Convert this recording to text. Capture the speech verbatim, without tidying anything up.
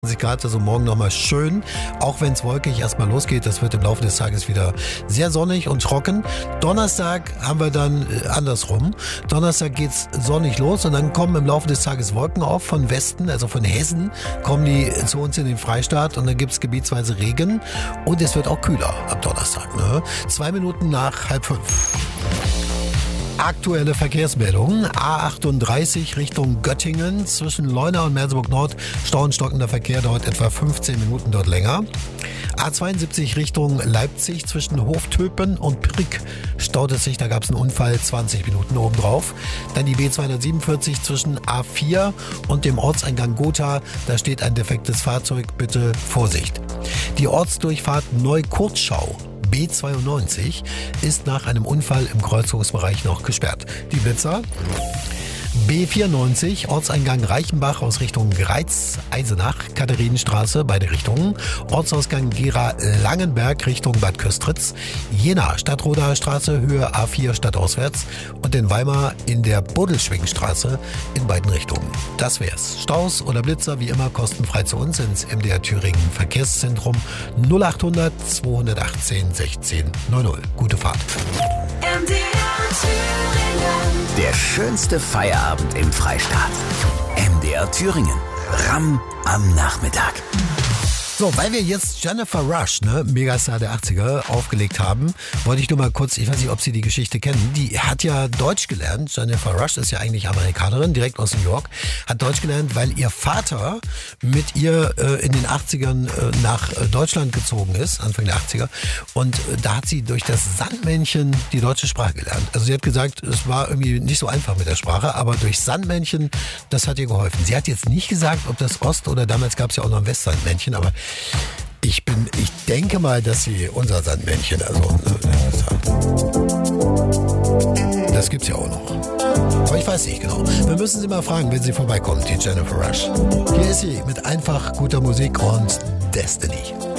Grad, also morgen nochmal schön, auch wenn es wolkig erstmal losgeht. Das wird im Laufe des Tages wieder sehr sonnig und trocken. Donnerstag haben wir dann äh, andersrum. Donnerstag geht's sonnig los und dann kommen im Laufe des Tages Wolken auf von Westen, also von Hessen, kommen die zu uns in den Freistaat und dann gibt's gebietsweise Regen und es wird auch kühler ab Donnerstag. Ne? Zwei Minuten nach halb fünf. Aktuelle Verkehrsmeldungen. A achtunddreißig Richtung Göttingen. Zwischen Leuna und Merseburg Nord Stau und stockender Verkehr, dauert etwa fünfzehn Minuten dort länger. A zweiundsiebzig Richtung Leipzig zwischen Hoftöpen und Prick staut es sich. Da gab es einen Unfall, zwanzig Minuten obendrauf. Dann die B zweihundertsiebenundvierzig zwischen A vier und dem Ortseingang Gotha. Da steht ein defektes Fahrzeug. Bitte Vorsicht. Die Ortsdurchfahrt Neukurzschau B zweiundneunzig ist nach einem Unfall im Kreuzungsbereich noch gesperrt. Die Blitzer B vierundneunzig, Ortseingang Reichenbach aus Richtung Greiz, Eisenach, Katharinenstraße, beide Richtungen. Ortsausgang Gera-Langenberg Richtung Bad Köstritz. Jena, Stadtroder Straße, Höhe A vier stadtauswärts. Und in Weimar in der Buddelschwingstraße in beiden Richtungen. Das wär's. Staus oder Blitzer wie immer kostenfrei zu uns ins M D R Thüringen Verkehrszentrum null achthundert zweihundertachtzehn sechzehn neunzig. Gute Fahrt. M D R Thüringen. Der schönste Feierabend im Freistaat. M D R Thüringen. Ram am Nachmittag. So, weil wir jetzt Jennifer Rush, ne, Megastar der achtziger, aufgelegt haben, wollte ich nur mal kurz, ich weiß nicht, ob Sie die Geschichte kennen, die hat ja Deutsch gelernt. Jennifer Rush ist ja eigentlich Amerikanerin, direkt aus New York, hat Deutsch gelernt, weil ihr Vater mit ihr äh, in den achtzigern äh, nach äh, Deutschland gezogen ist, Anfang der achtziger, und äh, da hat sie durch das Sandmännchen die deutsche Sprache gelernt. Also sie hat gesagt, es war irgendwie nicht so einfach mit der Sprache, aber durch Sandmännchen, das hat ihr geholfen. Sie hat jetzt nicht gesagt, ob das Ost- oder damals gab es ja auch noch ein Westsandmännchen, aber Ich bin, ich denke mal, dass sie unser Sandmännchen, also das gibt's ja auch noch. Aber ich weiß nicht genau. Wir müssen sie mal fragen, wenn sie vorbeikommt, die Jennifer Rush. Hier ist sie mit einfach guter Musik und Destiny.